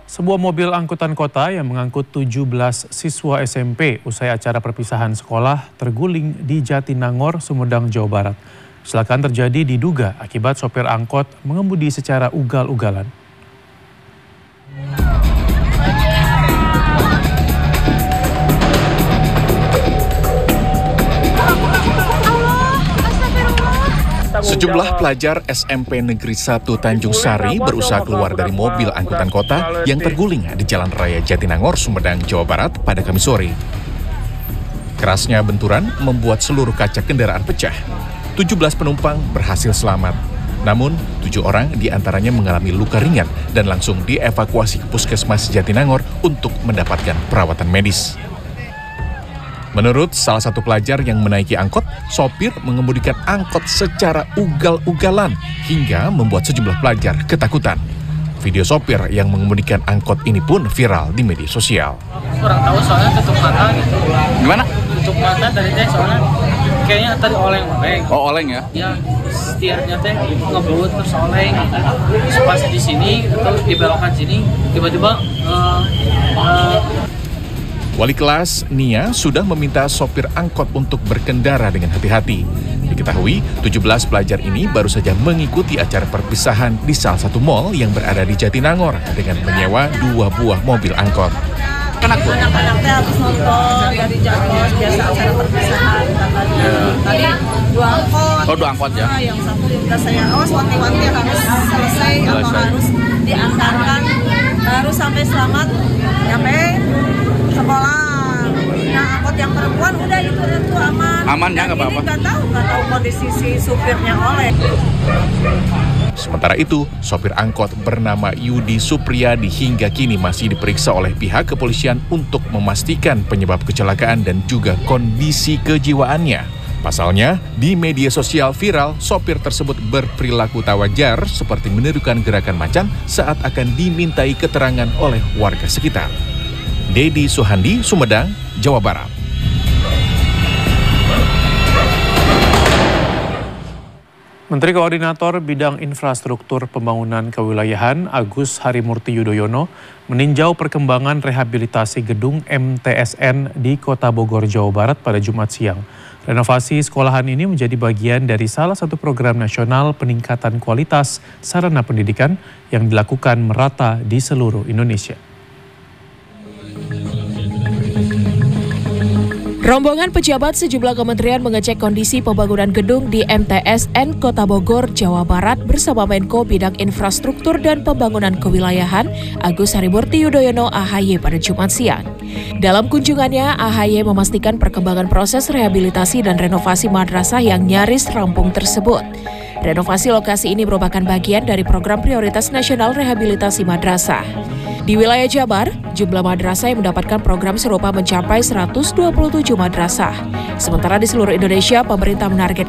Sebuah mobil angkutan kota yang mengangkut 17 siswa SMP usai acara perpisahan sekolah terguling di Jatinangor, Sumedang, Jawa Barat. Kecelakaan terjadi diduga akibat sopir angkot mengemudi secara ugal-ugalan. Sejumlah pelajar SMP Negeri 1 Tanjung Sari berusaha keluar dari mobil angkutan kota yang terguling di Jalan Raya Jatinangor, Sumedang, Jawa Barat pada Kamis sore. Kerasnya benturan membuat seluruh kaca kendaraan pecah. 17 penumpang berhasil selamat. Namun, 7 orang diantaranya mengalami luka ringan dan langsung dievakuasi ke Puskesmas Jatinangor untuk mendapatkan perawatan medis. Menurut salah satu pelajar yang menaiki angkot, sopir mengemudikan angkot secara ugal-ugalan hingga membuat sejumlah pelajar ketakutan. Video sopir yang mengemudikan angkot ini pun viral di media sosial. Kurang tahu soalnya tutup mata gitu. Gimana? Tutup mata dari teh soalnya kayaknya tadi oleng-oleng. Oh, oleng ya? Ya, setirnya teh ngebut terus oleng. Terus pas di sini atau di belokan sini tiba-tiba Wali kelas Nia sudah meminta sopir angkot untuk berkendara dengan hati-hati. Diketahui, 17 pelajar ini baru saja mengikuti acara perpisahan di salah satu mal yang berada di Jatinangor dengan menyewa 2 buah mobil angkot. Anak-anak teh habis nonton dari Jatos, biasa acara perpisahan katanya. Tadi 2 angkot. Oh, 2 angkot ya? Yang satu udah saya wanti-wanti harus selesai atau harus diantarkan, harus sampai selamat nyampe sekolah. Nah, angkot yang perempuan udah itu aman. Aman ya, nggak apa-apa. Nggak tahu kondisi si supirnya oleh. Sementara itu, sopir angkot bernama Yudi Supriyadi hingga kini masih diperiksa oleh pihak kepolisian untuk memastikan penyebab kecelakaan dan juga kondisi kejiwaannya. Pasalnya, di media sosial viral, sopir tersebut berperilaku tak wajar seperti menirukan gerakan macan saat akan dimintai keterangan oleh warga sekitar. Dedi Suhandi, Sumedang, Jawa Barat. Menteri Koordinator Bidang Infrastruktur Pembangunan Kewilayahan Agus Harimurti Yudhoyono meninjau perkembangan rehabilitasi gedung MTSN di Kota Bogor, Jawa Barat pada Jumat siang. Renovasi sekolahan ini menjadi bagian dari salah satu program nasional peningkatan kualitas sarana pendidikan yang dilakukan merata di seluruh Indonesia. Rombongan pejabat sejumlah kementerian mengecek kondisi pembangunan gedung di MTSN Kota Bogor, Jawa Barat bersama Menko Bidang Infrastruktur dan Pembangunan Kewilayahan Agus Harimurti Yudhoyono AHY pada Jumat siang. Dalam kunjungannya, AHY memastikan perkembangan proses rehabilitasi dan renovasi madrasah yang nyaris rampung tersebut. Renovasi lokasi ini merupakan bagian dari program prioritas nasional rehabilitasi madrasah. Di wilayah Jabar, jumlah madrasah yang mendapatkan program serupa mencapai 127 madrasah. Sementara di seluruh Indonesia, pemerintah menargetkan